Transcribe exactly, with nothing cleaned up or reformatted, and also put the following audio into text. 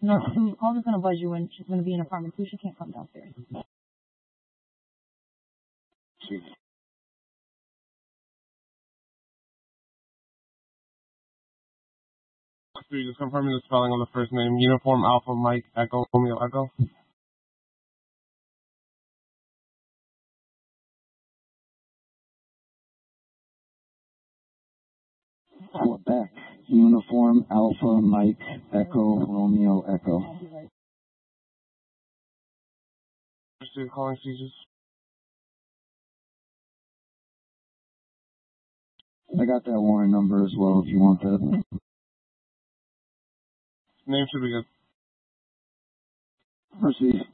No, call is gonna buzz you when she's gonna be in apartment two. She can't come downstairs. She. So you just confirming the spelling of the first name. Uniform Alpha Mike Echo Romeo Echo. Quebec. Uniform Alpha Mike Echo Romeo Echo. Proceed calling seizures. I got that warrant number as well if you want that. Name should be good. Proceed.